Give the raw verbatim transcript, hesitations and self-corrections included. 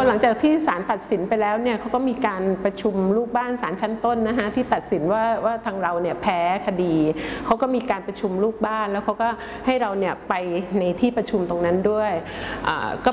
หลังจากที่ศาลตัดสินไปแล้วเนี่ยเขาก็มีการประชุมลูกบ้านศาลชั้นต้นนะคะที่ตัดสินว่าว่าทางเราเนี่ยแพ้คดีเขาก็มีการประชุมลูกบ้านแล้วเขาก็ให้เราเนี่ยไปในที่ประชุมตรงนั้นด้วยก็